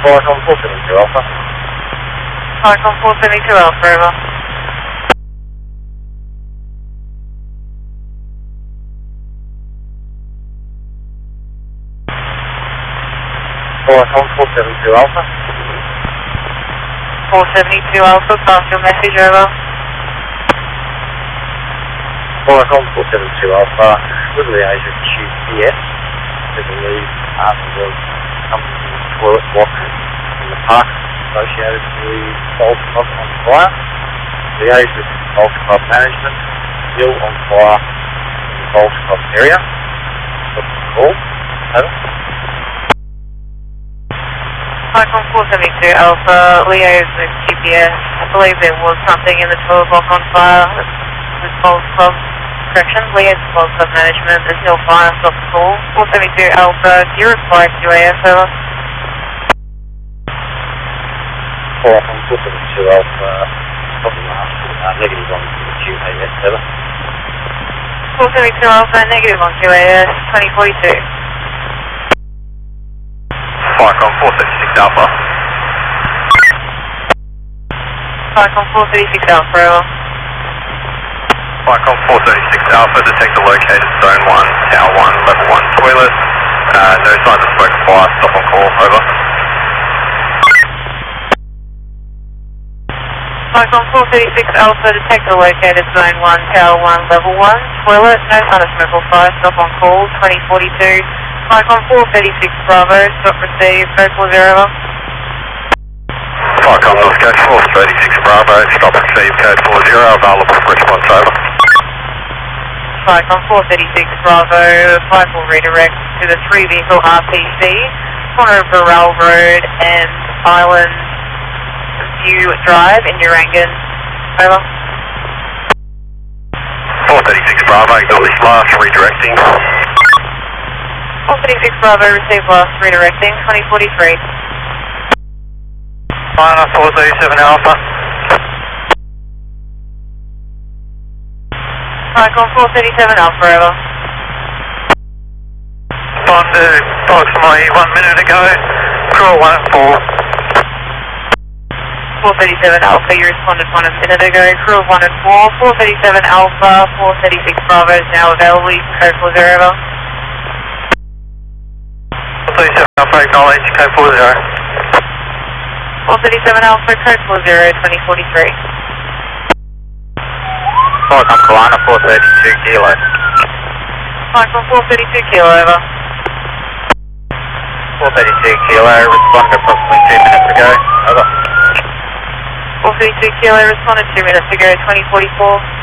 Falcon 472 Alpha. Falcon 472 Alpha, over. Falcon 472 Alpha. 472 Alpha, pass your message, over. Falcon 472 Alpha, with liaise with QPS, I believe there was something in the toilet block in the park associated with the Golf Club on fire. Liaise with Golf Club management, still on fire in the Golf Club area. What's the call? Over. Falcon 472 Alpha, liaise with QPS. I believe there was something in the toilet block on fire with Golf Club. Corrections, liaise with Golf Club management. There's no fire, stop the call. 472 Alpha, do you reply to QAS, over? Falcon 472 Alpha, copy last, negative on QAS, over. 472 Alpha, negative on QAS, 2042. Falcon 436 Alpha. Falcon 436 Alpha, over. Falcon 436 Alpha, detector located zone 1, tower 1, level 1 toilet. No signs of smoke fire, stop on call, over. Falcon 436 Alpha, detector located zone 1, tower 1, level 1 toilet. No sign of smoke or fire, stop on call, 2042. Falcon 436 Bravo, stop receive, code 40, over. Falcon North Coast 436 Bravo, stop receive, code 40, available for response, over. Falcon 436 Bravo, 5 will redirect to the 3 vehicle RPC, corner of Burrell Road and Island View Drive in Urangan, over. 436 Bravo, acknowledge last, redirecting. 436 Bravo, receive last, redirecting, 2043. Minor 437 Alpha. Falcon 437 Alpha, over. Respond to approximately 1 minute ago, crew 1 at 4. 437 Alpha, you responded 1 minute ago, crew 1 and 4. 437 Alpha, 436 Bravo is now available, you can code 40, over. 437 Alpha, acknowledge, code 40. 437 Alpha, code 40, 2043. Falcon Kalana 432 Kilo. Falcon 432 Kilo, over. 432 Kilo, responded approximately 2 minutes ago, over. 432 Kilo, responded 2 minutes ago, 2044.